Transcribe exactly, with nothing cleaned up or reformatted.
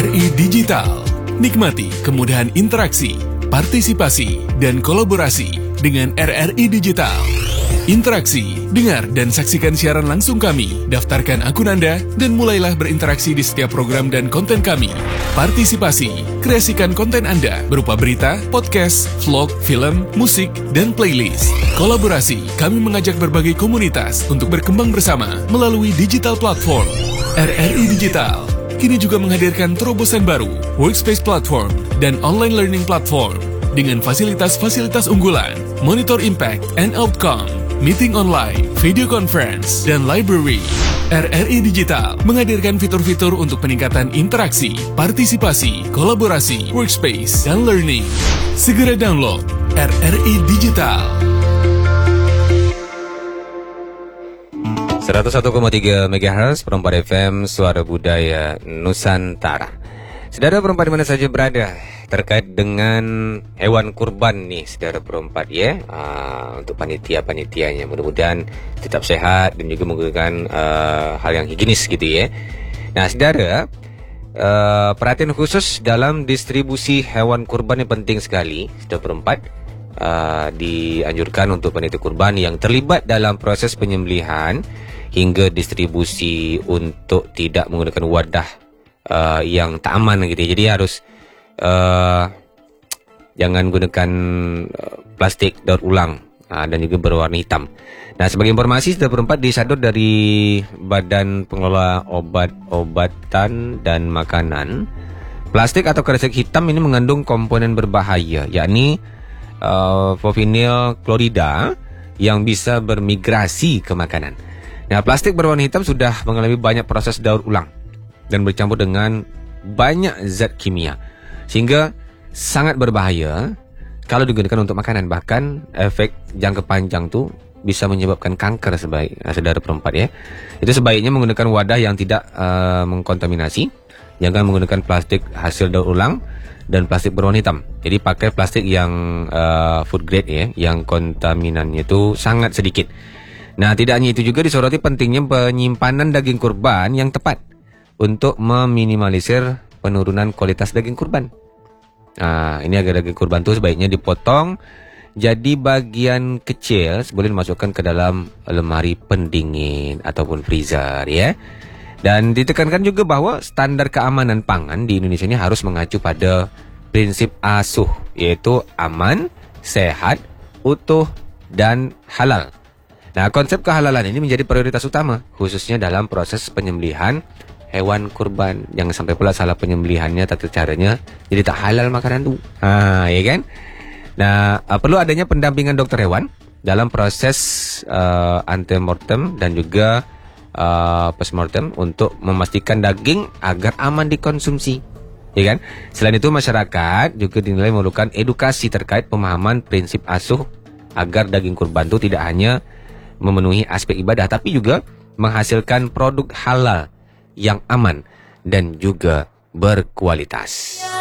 R I Digital. Nikmati kemudahan interaksi, partisipasi, dan kolaborasi dengan R R I Digital. Interaksi, dengar dan saksikan siaran langsung kami, daftarkan akun Anda, dan mulailah berinteraksi di setiap program dan konten kami. Partisipasi, kreasikan konten Anda berupa berita, podcast, vlog, film, musik, dan playlist. Kolaborasi, kami mengajak berbagai komunitas untuk berkembang bersama melalui digital platform. R R I Digital kini juga menghadirkan terobosan baru, workspace platform, dan online learning platform dengan fasilitas-fasilitas unggulan, monitor impact and outcome, meeting online, video conference, dan library. R R I Digital menghadirkan fitur-fitur untuk peningkatan interaksi, partisipasi, kolaborasi, workspace, dan learning. Segera download R R I Digital. seratus satu koma tiga megahertz Perempat F M, Suara Budaya Nusantara. Saudara perempat di mana saja berada, terkait dengan hewan kurban nih, saudara perempat ya, uh, untuk panitia-panitianya, mudah-mudahan tetap sehat dan juga menggunakan uh, hal yang higienis gitu ya. Nah saudara, uh, perhatian khusus dalam distribusi hewan kurban yang penting sekali, saudara perempat. Uh, dianjurkan untuk panitia kurban yang terlibat dalam proses penyembelihan hingga distribusi untuk tidak menggunakan wadah Uh, yang tak aman gitu ya. Jadi harus uh, jangan gunakan uh, plastik daur ulang uh, dan juga berwarna hitam. Nah, sebagai informasi sudah berempat disador dari Badan Pengelola Obat-obatan dan Makanan, plastik atau kresek hitam ini mengandung komponen berbahaya, yakni uh, povinyl klorida yang bisa bermigrasi ke makanan. Nah, plastik berwarna hitam sudah mengalami banyak proses daur ulang dan bercampur dengan banyak zat kimia, sehingga sangat berbahaya kalau digunakan untuk makanan. Bahkan efek jangka panjang tuh bisa menyebabkan kanker sebaik saudara perempat ya. Itu sebaiknya menggunakan wadah yang tidak uh, mengkontaminasi. Jangan menggunakan plastik hasil daur ulang dan plastik berwarna hitam. Jadi pakai plastik yang uh, food grade ya, yang kontaminannya itu sangat sedikit. Nah, tidak hanya itu juga disoroti pentingnya penyimpanan daging kurban yang tepat untuk meminimalisir penurunan kualitas daging kurban. Nah, ini agar daging kurban itu sebaiknya dipotong jadi bagian kecil sebelum dimasukkan ke dalam lemari pendingin ataupun freezer ya. Dan ditekankan juga bahwa standar keamanan pangan di Indonesia ini harus mengacu pada prinsip asuh, yaitu aman, sehat, utuh, dan halal. Nah, konsep kehalalan ini menjadi prioritas utama khususnya dalam proses penyembelihan hewan kurban. Jangan sampai pula salah penyembelihannya, tata caranya, jadi tak halal makanan tu. Ha, ya kan? Nah, uh, perlu adanya pendampingan dokter hewan dalam proses uh, antemortem dan juga uh, postmortem untuk memastikan daging agar aman dikonsumsi. Ya kan? Selain itu, masyarakat juga dinilai memerlukan edukasi terkait pemahaman prinsip asuh agar daging kurban itu tidak hanya memenuhi aspek ibadah, tapi juga menghasilkan produk halal yang aman dan juga berkualitas.